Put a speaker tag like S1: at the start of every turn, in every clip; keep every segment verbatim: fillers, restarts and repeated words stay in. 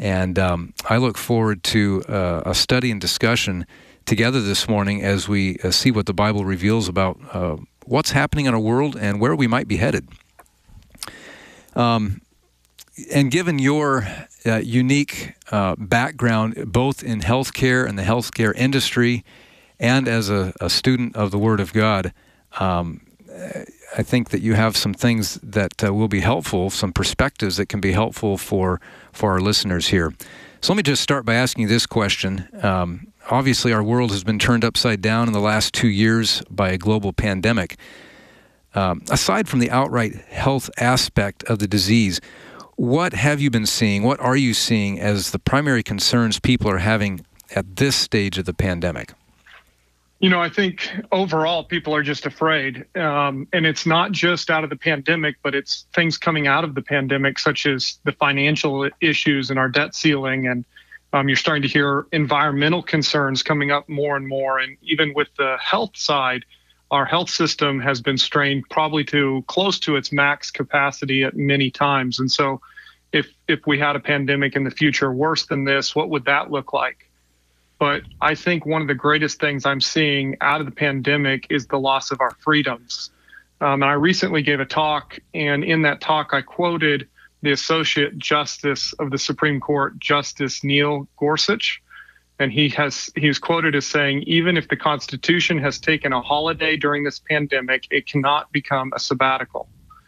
S1: And um, I look forward to uh, a study and discussion together this morning as we uh, see what the Bible reveals about uh, what's happening in our world and where we might be headed. Um, and given your uh, unique uh, background, both in healthcare and the healthcare industry, and as a, a student of the Word of God, um, I think that you have some things that uh, will be helpful, some perspectives that can be helpful for, for our listeners here. So let me just start by asking you this question. Um, obviously, our world has been turned upside down in the last two years by a global pandemic. Um, aside from the outright health aspect of the disease, what have you been seeing? What are you seeing as the primary concerns people are having at this stage of the pandemic?
S2: You know, I think overall people are just afraid. Um, and it's not just out of the pandemic, but it's things coming out of the pandemic, such as the financial issues and our debt ceiling. And um, you're starting to hear environmental concerns coming up more and more. And even with the health side, our health system has been strained probably to close to its max capacity at many times. And so if if we had a pandemic in the future worse than this, what would that look like? But I think one of the greatest things I'm seeing out of the pandemic is the loss of our freedoms. Um, and I recently gave a talk, and in that talk, I quoted the Associate Justice of the Supreme Court, Justice Neil Gorsuch. And he has he was quoted as saying, even if the Constitution has taken a holiday during this pandemic, it cannot become a sabbatical.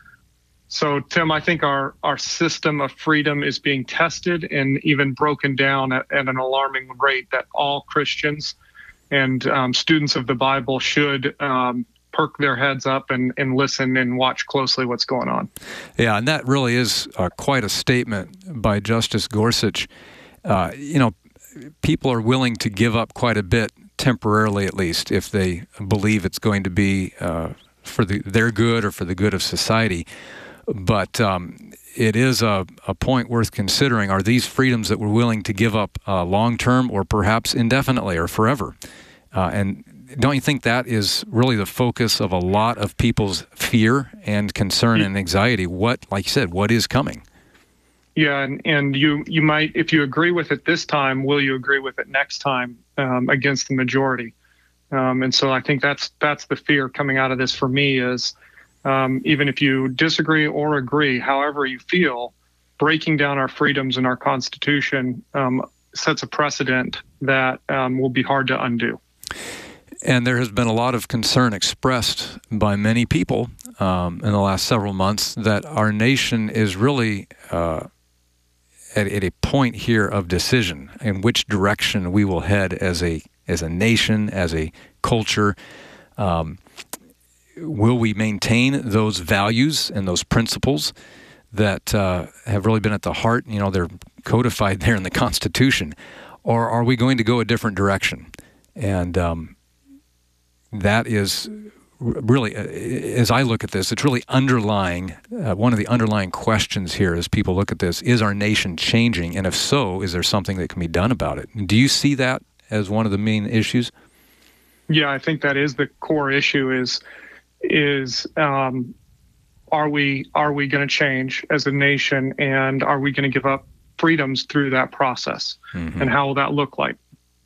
S2: So, Tim, I think our, our system of freedom is being tested and even broken down at, at an alarming rate that all Christians and um, students of the Bible should um, perk their heads up and, and listen and watch closely what's going on.
S1: Yeah, and that really is uh, quite a statement by Justice Gorsuch. Uh, you know, people are willing to give up quite a bit, temporarily at least, if they believe it's going to be uh, for the, their good or for the good of society. But um, it is a, a point worth considering. Are these freedoms that we're willing to give up uh, long-term or perhaps indefinitely or forever? Uh, and don't you think that is really the focus of a lot of people's fear and concern and anxiety? What, like you said, what is coming?
S2: Yeah, and, and you, you might, if you agree with it this time, will you agree with it next time um, against the majority? Um, and so I think that's that's the fear coming out of this for me is, Um, even if you disagree or agree, however you feel, breaking down our freedoms and our Constitution um, sets a precedent that um, will be hard to undo.
S1: And there has been a lot of concern expressed by many people um, in the last several months that our nation is really uh, at, at a point here of decision in which direction we will head as a as a nation, as a culture. Um, Will we maintain those values and those principles that uh, have really been at the heart? You know, they're codified there in the Constitution. Or are we going to go a different direction? And um, that is really, as I look at this, it's really underlying, uh, one of the underlying questions here as people look at this, is our nation changing? And if so, is there something that can be done about it? Do you see that as one of the main issues?
S2: Yeah, I think that is the core issue is... is um, are we are we going to change as a nation, and are we going to give up freedoms through that process? Mm-hmm. And how will that look like?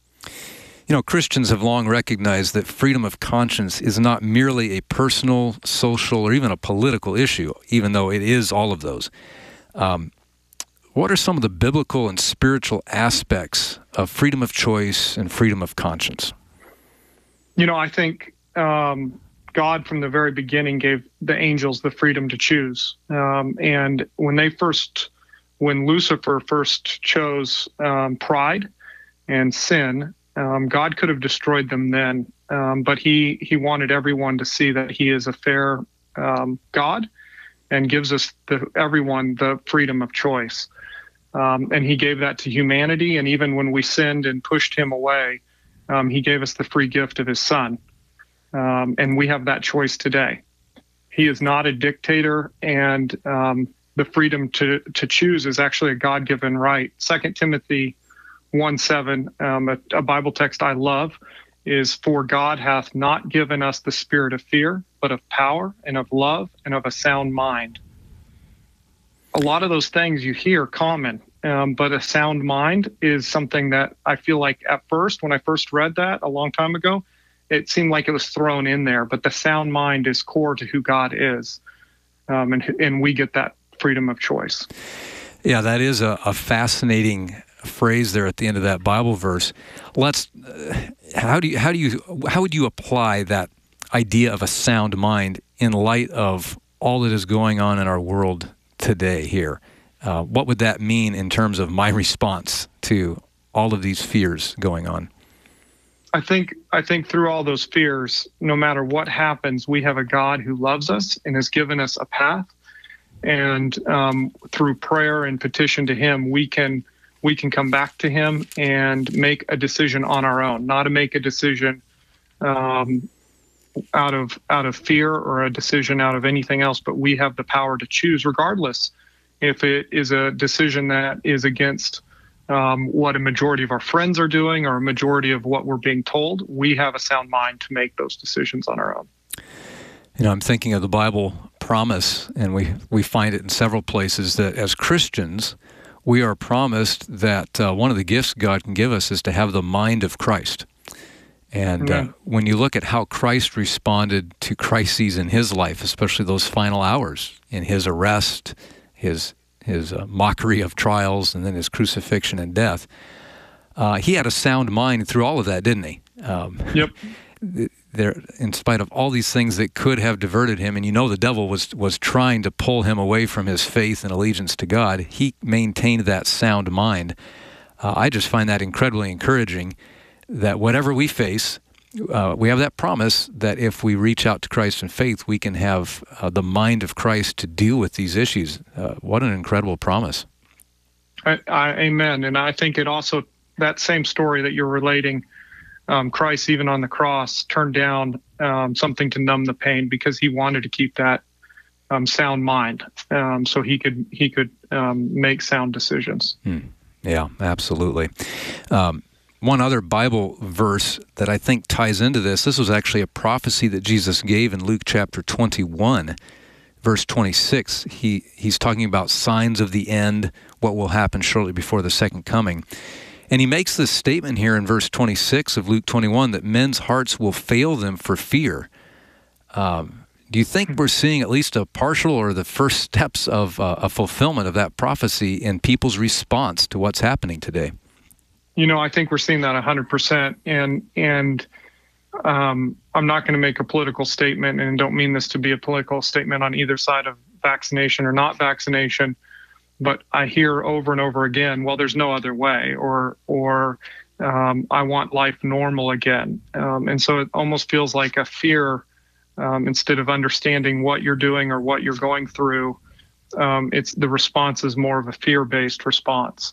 S1: You know, Christians have long recognized that freedom of conscience is not merely a personal, social, or even a political issue, even though it is all of those. Um, what are some of the biblical and spiritual aspects of freedom of choice and freedom of conscience?
S2: You know, I think... Um, God from the very beginning gave the angels the freedom to choose. Um, and when they first, when Lucifer first chose um, pride and sin, um, God could have destroyed them then. Um, but he, he wanted everyone to see that he is a fair um, God and gives us the, everyone the freedom of choice. Um, and he gave that to humanity. And even when we sinned and pushed him away, um, he gave us the free gift of his son. Um, and we have that choice today. He is not a dictator, and um, the freedom to, to choose is actually a God-given right. Second Timothy one seven, um, a, a Bible text I love, is, "For God hath not given us the spirit of fear, but of power and of love and of a sound mind." A lot of those things you hear common Um, but a sound mind is something that I feel like at first, when I first read that a long time ago, it seemed like it was thrown in there. But the sound mind is core to who God is, um, and and we get that freedom of choice.
S1: Yeah, that is a, a fascinating phrase there at the end of that Bible verse. Let's. Uh, how do you how do you how would you apply that idea of a sound mind in light of all that is going on in our world today here? Uh, what would that mean in terms of my response to all of these fears going on?
S2: I think I think through all those fears, no matter what happens, we have a God who loves us and has given us a path. And um, through prayer and petition to Him, we can we can come back to Him and make a decision on our own, not to make a decision um, out of out of fear or a decision out of anything else, but we have the power to choose regardless. If it is a decision that is against um, what a majority of our friends are doing or a majority of what we're being told, we have a sound mind to make those decisions on our own.
S1: You know, I'm thinking of the Bible promise, and we, we find it in several places, that as Christians, we are promised that uh, one of the gifts God can give us is to have the mind of Christ. And uh, when you look at how Christ responded to crises in His life, especially those final hours in His arrest, his his uh, mockery of trials, and then His crucifixion and death, uh, He had a sound mind through all of that, didn't He? Um,
S2: yep.
S1: There, in spite of all these things that could have diverted Him, and you know the devil was was trying to pull Him away from His faith and allegiance to God, He maintained that sound mind. Uh, I just find that incredibly encouraging, that whatever we face, Uh, we have that promise that if we reach out to Christ in faith, we can have uh, the mind of Christ to deal with these issues. Uh, what an incredible promise.
S2: I, I, amen. And I think it also, that same story that you're relating, um, Christ, even on the cross, turned down um, something to numb the pain because He wanted to keep that um, sound mind um, so he could, he could um, make sound decisions.
S1: Hmm. Yeah, absolutely. Um, One other Bible verse that I think ties into this, this was actually a prophecy that Jesus gave in Luke chapter twenty-one, verse twenty-six. He He's talking about signs of the end, what will happen shortly before the second coming. And He makes this statement here in verse twenty-six of Luke twenty-one that men's hearts will fail them for fear. Um, do you think we're seeing at least a partial or the first steps of uh, a fulfillment of that prophecy in people's response to what's happening today?
S2: You know, I think we're seeing that one hundred percent. And and um, I'm not going to make a political statement, and don't mean this to be a political statement on either side of vaccination or not vaccination, but I hear over and over again, well, there's no other way, or or um, I want life normal again. Um, and so it almost feels like a fear um, instead of understanding what you're doing or what you're going through. Um, it's the response is more of a fear-based response.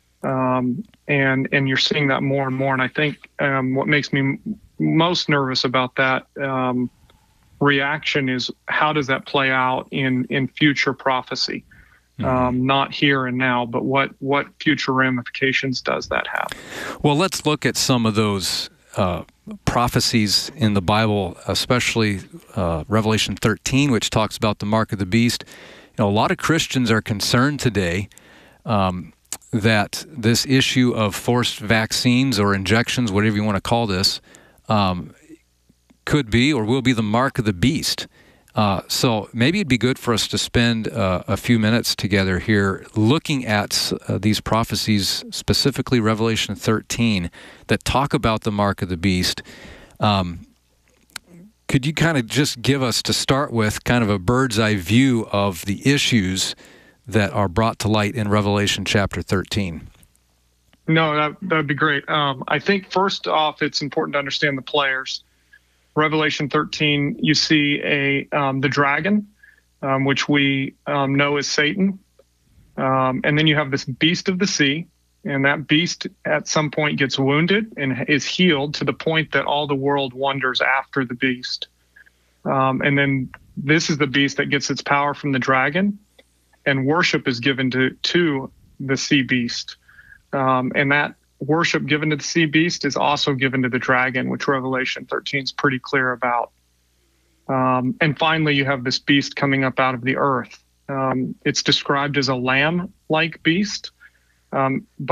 S2: Um, and, and you're seeing that more and more. And I think, um, what makes me m- most nervous about that, um, reaction is how does that play out in, in future prophecy? Mm-hmm. Um, not here and now, but what, what future ramifications does that have?
S1: Well, let's look at some of those, uh, prophecies in the Bible, especially, uh, Revelation thirteen, which talks about the mark of the beast. You know, a lot of Christians are concerned today, um, that this issue of forced vaccines or injections, whatever you want to call this, um, could be or will be the mark of the beast. Uh, so maybe it'd be good for us to spend uh, a few minutes together here looking at uh, these prophecies, specifically Revelation thirteen, that talk about the mark of the beast. Um, could you kind of just give us, to start with, kind of a bird's eye view of the issues that are brought to light in Revelation chapter thirteen?
S2: No, that that'd be great. Um, I think first off, it's important to understand the players. Revelation thirteen, you see a um, the dragon, um, which we um, know is Satan, um, and then you have this beast of the sea, and that beast at some point gets wounded and is healed to the point that all the world wonders after the beast. Um, and then this is the beast that gets its power from the dragon, and worship is given to to the sea beast, um, and that worship given to the sea beast is also given to the dragon, which Revelation thirteen is pretty clear about. Um, and finally, you have this beast coming up out of the earth. Um, it's described as a lamb-like beast, Um,